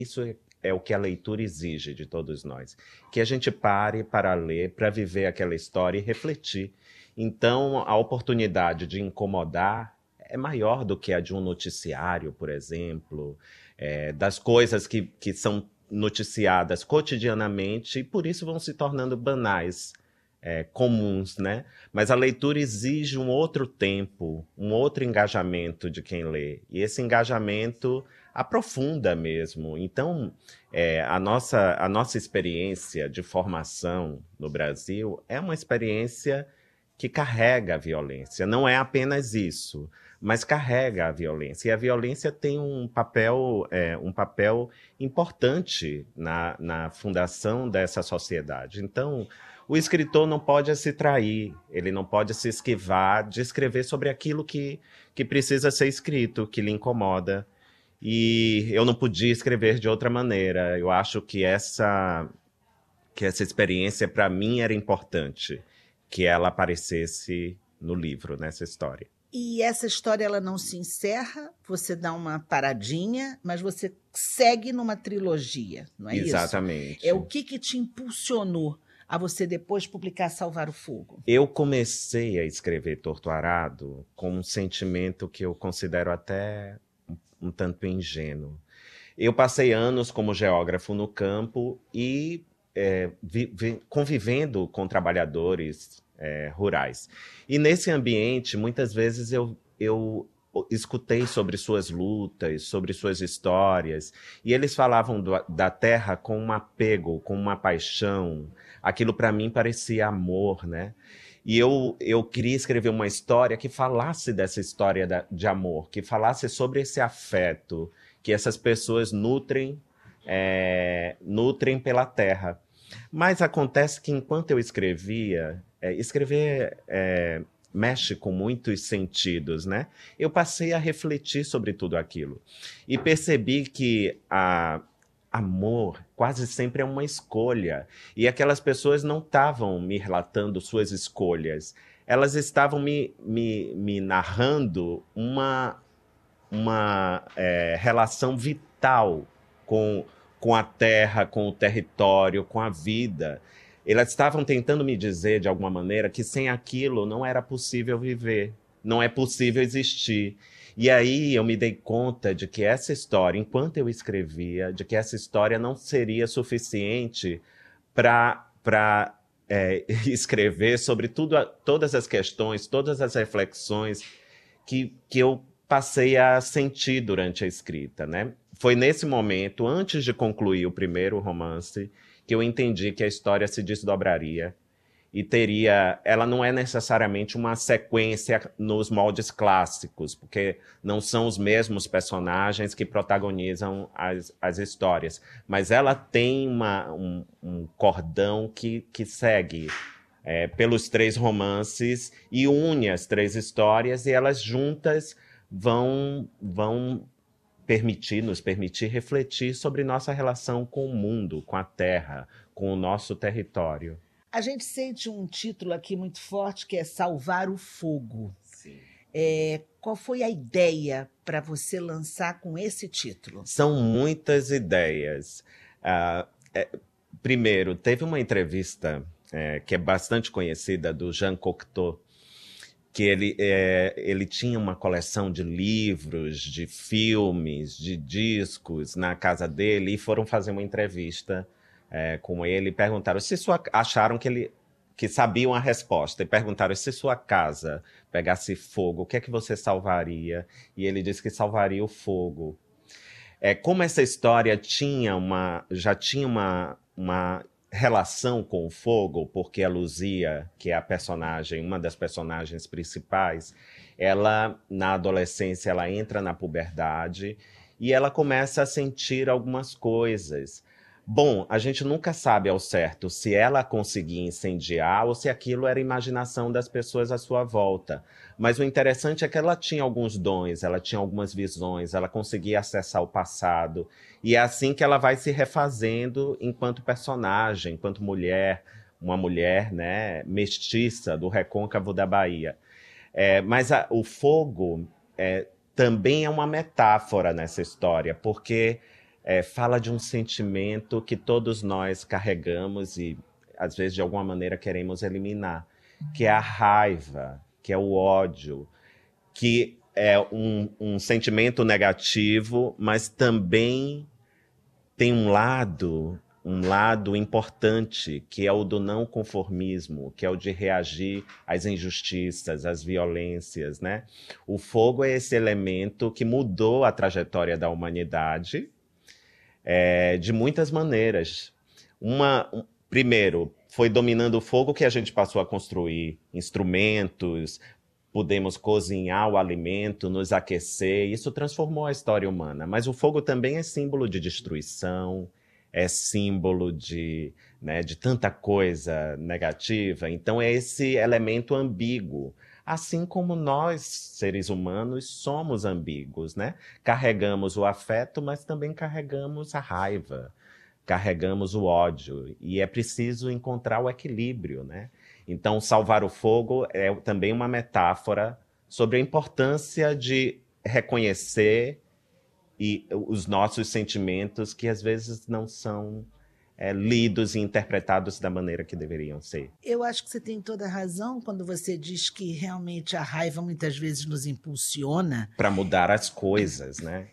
Isso é o que a leitura exige de todos nós. Que a gente pare para ler, para viver aquela história e refletir. Então, a oportunidade de incomodar é maior do que a de um noticiário, por exemplo, das coisas que são noticiadas cotidianamente e por isso vão se tornando banais, comuns, né? Mas a leitura exige um outro tempo, um outro engajamento de quem lê. E esse engajamento aprofunda mesmo. Então, a nossa experiência de formação no Brasil é uma experiência que carrega a violência. Não é apenas isso, mas carrega a violência. E a violência tem um papel importante na fundação dessa sociedade. Então, o escritor não pode se trair, ele não pode se esquivar de escrever sobre aquilo que precisa ser escrito, que lhe incomoda. E eu não podia escrever de outra maneira. Eu acho que essa experiência, para mim, era importante, que ela aparecesse no livro, nessa história. E essa história ela não se encerra, você dá uma paradinha, mas você segue numa trilogia, não é isso? É o Exatamente. que te impulsionou a você depois publicar Salvar o Fogo? Eu comecei a escrever Torto Arado com um sentimento que eu considero até um tanto ingênuo. Eu passei anos como geógrafo no campo e convivendo com trabalhadores rurais. E nesse ambiente, muitas vezes eu escutei sobre suas lutas, sobre suas histórias, e eles falavam da terra com um apego, com uma paixão. Aquilo para mim parecia amor, né? E eu queria escrever uma história que falasse dessa história de amor, que falasse sobre esse afeto que essas pessoas nutrem pela terra. Mas acontece que enquanto eu escrevia, escrever mexe com muitos sentidos, né? Eu passei a refletir sobre tudo aquilo e percebi que amor quase sempre é uma escolha. E aquelas pessoas não estavam me relatando suas escolhas, elas estavam me narrando uma relação vital com, com a terra, com o território, com a vida. Elas estavam tentando me dizer, de alguma maneira, que sem aquilo não era possível viver, não é possível existir. E aí eu me dei conta de que essa história, enquanto eu escrevia, de que essa história não seria suficiente para escrever sobre todas as questões, todas as reflexões que eu passei a sentir durante a escrita, né? Foi nesse momento, antes de concluir o primeiro romance, que eu entendi que a história se desdobraria e ela não é necessariamente uma sequência nos moldes clássicos, porque não são os mesmos personagens que protagonizam as histórias, mas ela tem um cordão que segue pelos três romances e une as três histórias e elas juntas vão nos permitir refletir sobre nossa relação com o mundo, com a terra, com o nosso território. A gente sente um título aqui muito forte que é Salvar o Fogo. Sim. Qual foi a ideia para você lançar com esse título? São muitas ideias. Ah, primeiro, teve uma entrevista que é bastante conhecida do Jean Cocteau, que ele tinha uma coleção de livros, de filmes, de discos na casa dele e foram fazer uma entrevista com ele e perguntaram se acharam que sabiam a resposta e perguntaram se sua casa pegasse fogo, o que é que você salvaria? E ele disse que salvaria o fogo. Como essa história já tinha uma relação com o fogo, porque a Luzia, que é uma das personagens principais, ela, na adolescência, ela entra na puberdade e ela começa a sentir algumas coisas. Bom, a gente nunca sabe ao certo se ela conseguia incendiar ou se aquilo era imaginação das pessoas à sua volta. Mas o interessante é que ela tinha alguns dons, ela tinha algumas visões, ela conseguia acessar o passado. E é assim que ela vai se refazendo enquanto personagem, enquanto mulher, uma mulher, né, mestiça do recôncavo da Bahia. Mas o fogo também é uma metáfora nessa história, porque fala de um sentimento que todos nós carregamos e, às vezes, de alguma maneira, queremos eliminar, que é a raiva, que é o ódio, que é um sentimento negativo, mas também tem um lado importante, que é o do não conformismo, que é o de reagir às injustiças, às violências, né? O fogo é esse elemento que mudou a trajetória da humanidade de muitas maneiras. Primeiro, foi dominando o fogo que a gente passou a construir instrumentos, pudemos cozinhar o alimento, nos aquecer, isso transformou a história humana. Mas o fogo também é símbolo de destruição, é símbolo de tanta coisa negativa. Então é esse elemento ambíguo. Assim como nós, seres humanos, somos ambíguos, né? Carregamos o afeto, mas também carregamos a raiva, carregamos o ódio. E é preciso encontrar o equilíbrio, né? Então, salvar o fogo é também uma metáfora sobre a importância de reconhecer os nossos sentimentos que às vezes não são lidos e interpretados da maneira que deveriam ser. Eu acho que você tem toda a razão quando você diz que realmente a raiva muitas vezes nos impulsiona. Para mudar as coisas, né?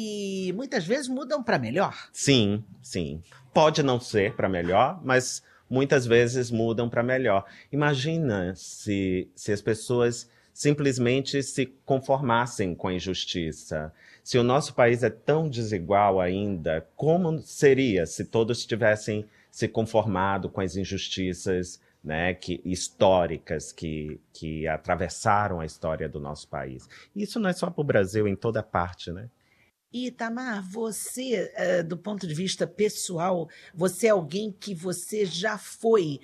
E muitas vezes mudam para melhor. Sim, sim. Pode não ser para melhor, mas muitas vezes mudam para melhor. Imagina se as pessoas simplesmente se conformassem com a injustiça. Se o nosso país é tão desigual ainda, como seria se todos tivessem se conformado com as injustiças, né, históricas que atravessaram a história do nosso país? Isso não é só para o Brasil, em toda parte, né? E, Itamar, você, do ponto de vista pessoal, você é alguém que você já foi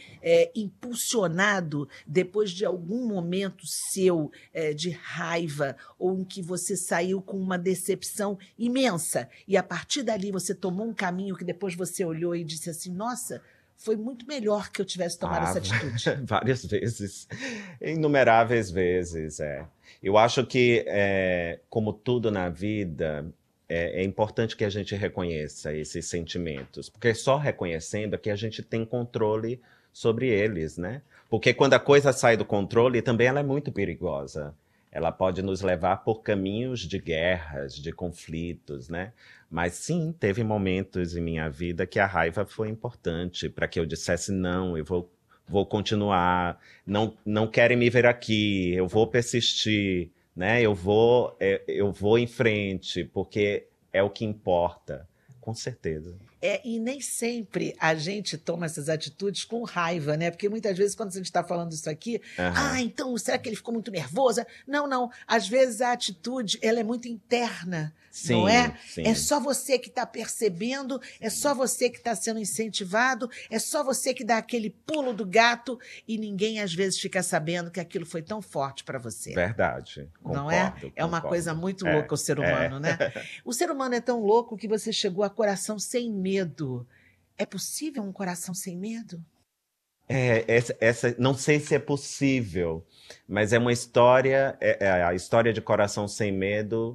impulsionado depois de algum momento seu de raiva ou em que você saiu com uma decepção imensa e a partir dali você tomou um caminho que depois você olhou e disse assim, nossa, foi muito melhor que eu tivesse tomado essa atitude. Várias vezes, inumeráveis vezes. Eu acho que, como tudo na vida, é importante que a gente reconheça esses sentimentos, porque só reconhecendo é que a gente tem controle sobre eles, né? Porque quando a coisa sai do controle, também ela é muito perigosa. Ela pode nos levar por caminhos de guerras, de conflitos, né? Mas sim, teve momentos em minha vida que a raiva foi importante para que eu dissesse não, eu vou continuar, não querem me ver aqui, eu vou persistir, né? Eu vou em frente, porque é o que importa, com certeza. E nem sempre a gente toma essas atitudes com raiva, né? Porque muitas vezes, quando a gente está falando isso aqui, então, será que ele ficou muito nervoso? Não. Às vezes a atitude, ela é muito interna, sim, não é? Sim. É só você que está percebendo, é só você que está sendo incentivado, é só você que dá aquele pulo do gato e ninguém, às vezes, fica sabendo que aquilo foi tão forte para você. Verdade, concordo. Não é? É uma coisa muito louca o ser humano, né? O ser humano é tão louco que você chegou a coração sem medo. É possível um coração sem medo? Não sei se é possível, mas é uma história, a história de Coração Sem Medo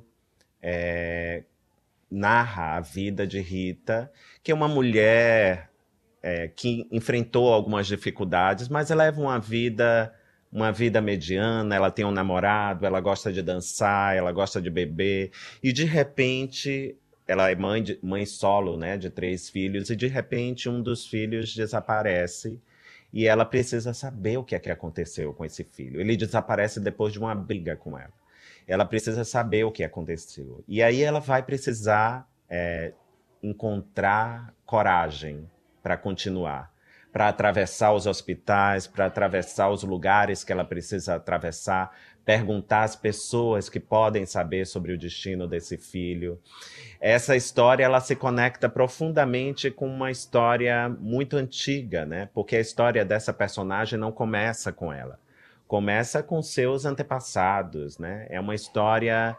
narra a vida de Rita, que é uma mulher que enfrentou algumas dificuldades, mas ela leva uma vida mediana, ela tem um namorado, ela gosta de dançar, ela gosta de beber, e de repente ela é mãe solo, né, de 3 filhos, e de repente um dos filhos desaparece e ela precisa saber o que é que aconteceu com esse filho. Ele desaparece depois de uma briga com ela. Ela precisa saber o que aconteceu. E aí ela vai precisar encontrar coragem para continuar, para atravessar os hospitais, para atravessar os lugares que ela precisa atravessar, perguntar às pessoas que podem saber sobre o destino desse filho. Essa história ela se conecta profundamente com uma história muito antiga, né? Porque a história dessa personagem não começa com ela. Começa com seus antepassados, né? É uma história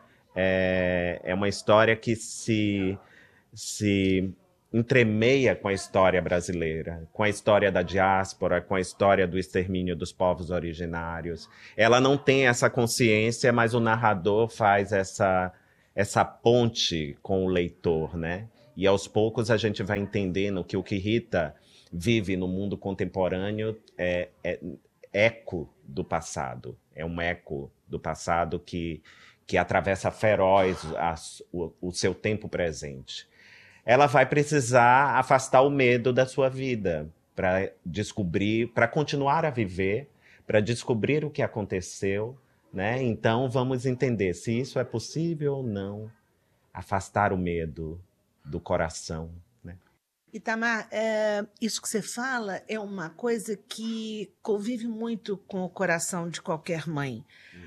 que se entremeia com a história brasileira, com a história da diáspora, com a história do extermínio dos povos originários. Ela não tem essa consciência, mas o narrador faz essa ponte com o leitor, né? E aos poucos a gente vai entendendo que o que Rita vive no mundo contemporâneo é eco do passado. É um eco do passado que atravessa feroz o seu tempo presente. Ela vai precisar afastar o medo da sua vida para descobrir, para continuar a viver, para descobrir o que aconteceu, né? Então vamos entender se isso é possível ou não, afastar o medo do coração, né? Itamar, isso que você fala é uma coisa que convive muito com o coração de qualquer mãe.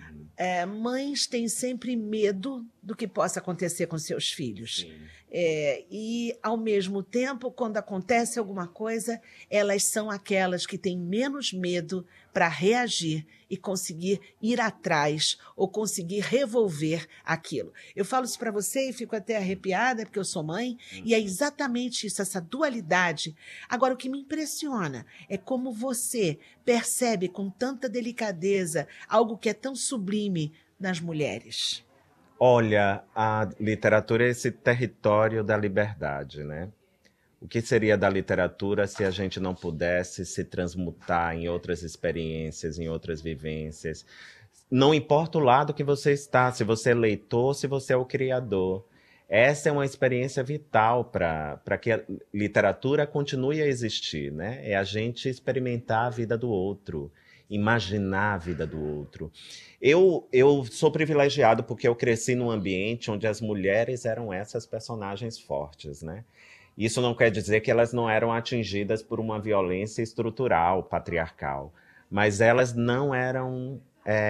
Mães têm sempre medo do que possa acontecer com seus filhos. Sim. E, ao mesmo tempo, quando acontece alguma coisa, elas são aquelas que têm menos medo para reagir e conseguir ir atrás ou conseguir revolver aquilo. Eu falo isso para você e fico até arrepiada, porque eu sou mãe, e é exatamente isso, essa dualidade. Agora, o que me impressiona é como você percebe com tanta delicadeza algo que é tão sublime nas mulheres. Olha, a literatura é esse território da liberdade, né? O que seria da literatura se a gente não pudesse se transmutar em outras experiências, em outras vivências? Não importa o lado que você está, se você é leitor, se você é o criador. Essa é uma experiência vital para que a literatura continue a existir, né? É a gente experimentar a vida do outro, imaginar a vida do outro. Eu sou privilegiado porque eu cresci num ambiente onde as mulheres eram essas personagens fortes, né? Isso não quer dizer que elas não eram atingidas por uma violência estrutural, patriarcal, mas elas não eram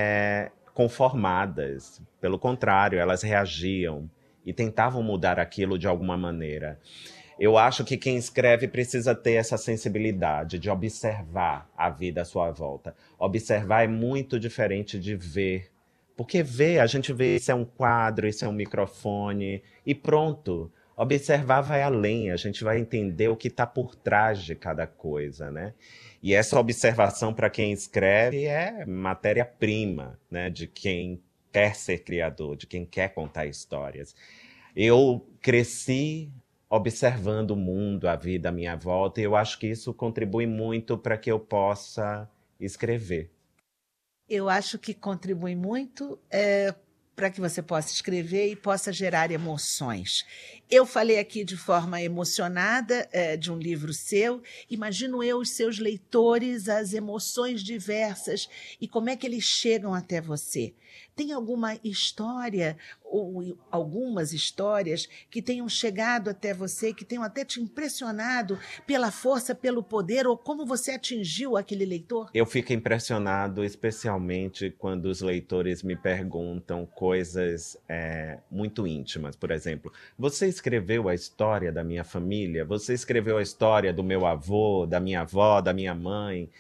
conformadas. Pelo contrário, elas reagiam e tentavam mudar aquilo de alguma maneira. Eu acho que quem escreve precisa ter essa sensibilidade de observar a vida à sua volta. Observar é muito diferente de ver. Porque ver, a gente vê, isso é um quadro, isso é um microfone, e pronto. Observar vai além, a gente vai entender o que está por trás de cada coisa, né? E essa observação, para quem escreve, é matéria-prima, né? De quem quer ser criador, de quem quer contar histórias. Eu cresci observando o mundo, a vida à minha volta, e eu acho que isso contribui muito para que eu possa escrever. Eu acho que contribui muito para que você possa escrever e possa gerar emoções. Eu falei aqui de forma emocionada de um livro seu. Imagino eu os seus leitores, as emoções diversas e como é que eles chegam até você. Tem alguma história ou algumas histórias que tenham chegado até você, que tenham até te impressionado pela força, pelo poder ou como você atingiu aquele leitor? Eu fico impressionado, especialmente quando os leitores me perguntam coisas muito íntimas. Por exemplo, você escreveu a história da minha família? Você escreveu a história do meu avô, da minha avó, da minha mãe?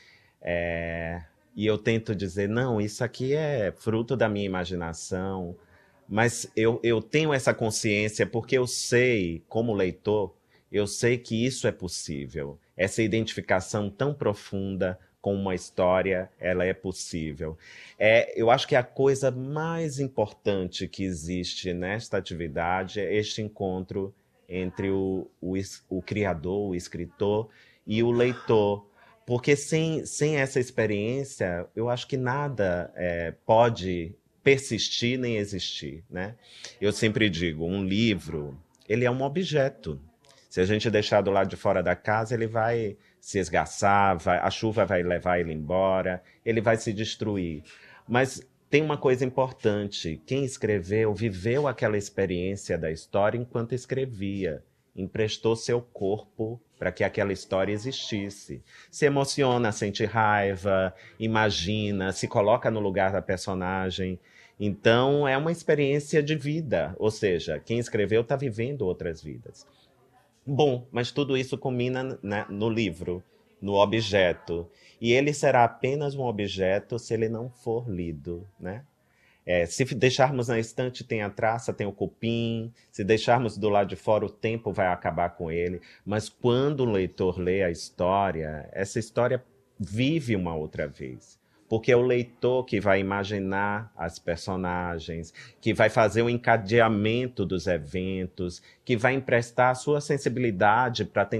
E eu tento dizer, não, isso aqui é fruto da minha imaginação. Mas eu tenho essa consciência porque eu sei, como leitor, eu sei que isso é possível. Essa identificação tão profunda com uma história, ela é possível. Eu acho que a coisa mais importante que existe nesta atividade é este encontro entre o criador, o escritor e o leitor. Porque sem essa experiência, eu acho que nada pode persistir nem existir, né? Eu sempre digo, um livro, ele é um objeto. Se a gente deixar do lado de fora da casa, ele vai se esgaçar, a chuva vai levar ele embora, ele vai se destruir. Mas tem uma coisa importante, quem escreveu, viveu aquela experiência da história enquanto escrevia, emprestou seu corpo para que aquela história existisse. Se emociona, sente raiva, imagina, se coloca no lugar da personagem. Então, é uma experiência de vida, ou seja, quem escreveu está vivendo outras vidas. Bom, mas tudo isso culmina, né, no livro, no objeto. E ele será apenas um objeto se ele não for lido, né? Se deixarmos na estante, tem a traça, tem o cupim. Se deixarmos do lado de fora, o tempo vai acabar com ele. Mas quando o leitor lê a história, essa história vive uma outra vez. porque é o leitor que vai imaginar as personagens, que vai fazer o encadeamento dos eventos, que vai emprestar a sua sensibilidade para